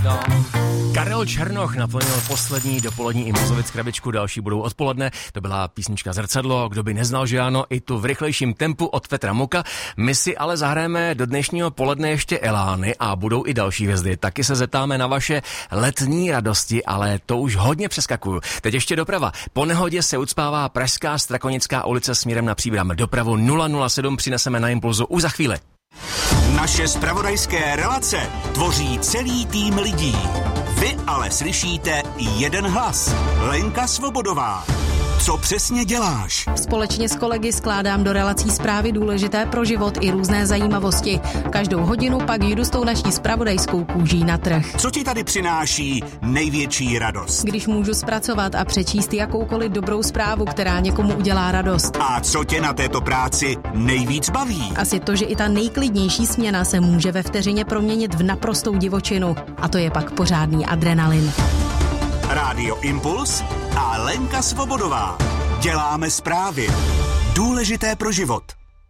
Karel Černoch naplnil poslední dopolední Impozovic krabičku, další budou odpoledne. To byla písnička Zrcadlo, kdo by neznal, že ano, i tu v rychlejším tempu od Petra Moka. My si ale zahrajeme do dnešního poledne ještě Elány a budou i další hvězdy. Taky se zeptáme na vaše letní radosti, ale to už hodně přeskakuju. Teď ještě doprava. Po nehodě se ucpává Pražská Strakonická ulice směrem na Příbram. Dopravu 007 přineseme na Impulzu už za chvíli. Naše zpravodajské relace tvoří celý tým lidí. Vy ale slyšíte jeden hlas. Lenka Svobodová. Co přesně děláš? Společně s kolegy skládám do relací zprávy důležité pro život i různé zajímavosti. Každou hodinu pak jdu s tou naší zpravodajskou kůží na trh. Co ti tady přináší největší radost? Když můžu zpracovat a přečíst jakoukoliv dobrou zprávu, která někomu udělá radost. A co tě na této práci nejvíc baví? Asi to, že i ta nejklidnější směna se může ve vteřině proměnit v naprostou divočinu. A to je pak pořádný adrenalin. Rádio Impuls a Lenka Svobodová. Děláme zprávy. Důležité pro život.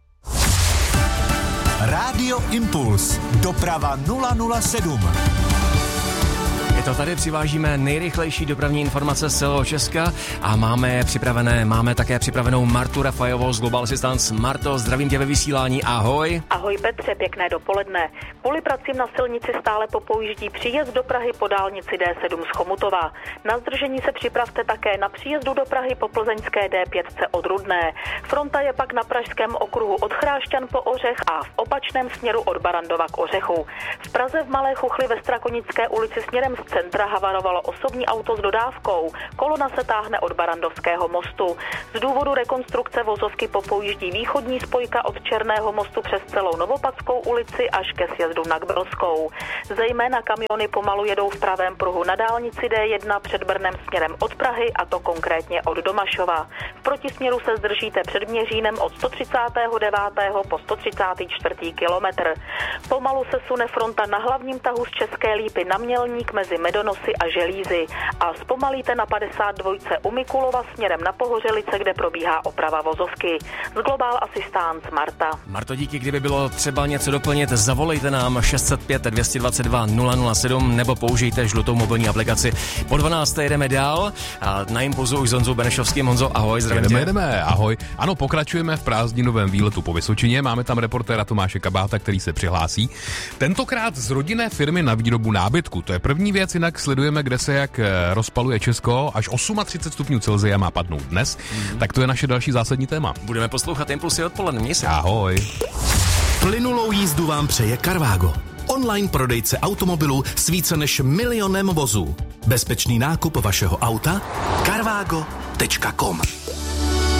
Rádio Impuls. Doprava 007. Je to tady, přivážíme nejrychlejší dopravní informace z celého Česka a máme také připravenou Martu Rafajovou z Global Assistance. Marto, zdravím tě ve vysílání, ahoj. Ahoj Petře, pěkné dopoledne. Kvůli pracím na silnici stále popoujíždí příjezd do Prahy po dálnici D7 z Chomutova. Na zdržení se připravte také na příjezdu do Prahy po plzeňské D5 od Rudné. Fronta je pak na pražském okruhu od Chrášťan po Ořech a v opačném směru od Barandova k Ořechu. V Praze v Malé Chuchli ve Strakonické ulici směrem z centra havarovalo osobní auto s dodávkou. Kolona se táhne od Barandovského mostu. Z důvodu rekonstrukce vozovky popoujíždí východní spojka od Černého mostu přes celou Novopadskou ulici až ke sjezdu na Kbelskou. Zejména kamiony pomalu jedou v pravém pruhu na dálnici D1 před Brnem směrem od Prahy, a to konkrétně od Domašova. V protisměru se zdržíte před Měřínem od 139. po 134. kilometr. Pomalu se sune fronta na hlavním tahu z České Lípy na Mělník mezi Medonosy a Želízy a zpomalíte na 52 u Mikulova směrem na Pohořelice, kde probíhá oprava vozovky. Z Global Assistance Marta. Marto, díky, kdyby bylo třeba něco doplnit, zavolejte nám 605 222 007 nebo použijte žlutou mobilní aplikaci. Po 12. jedeme dál a na Impulzu už s Honzou Benešovským. Honzo, ahoj, zdravím tě. Jedeme, ahoj. Ano, pokračujeme v prázdninovém výletu po Vysočině. Máme tam reportéra Tomáše Kabáta, který se přihlásí. Tentokrát z rodinné firmy na výrobu nábytku. To je první věc, jinak sledujeme, kde se jak rozpaluje Česko. Až 38 stupňů Celsia má padnout dnes. Tak to je naše další zásadní téma. Budeme poslouchat Impulsy odpoledne. Měj se. Ahoj. Plynulou jízdu vám přeje Carvago. Online prodejce automobilů s více než 1 milionem vozů. Bezpečný nákup vašeho auta? Carvago.com.